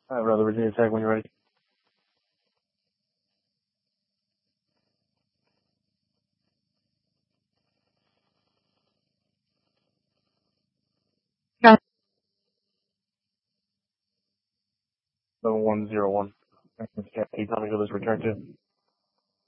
I'd rather Virginia Tech when you're ready. Yeah. 7101. Can you tell me who this returned to?